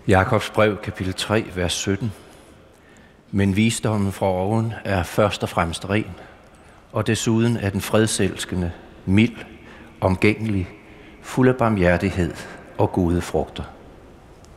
Jakobs brev, kapitel 3, vers 17. Men visdommen fra oven er først og fremmest ren, og desuden er den fredselskende, mild, omgængelig, fuld af barmhjertighed og gode frugter.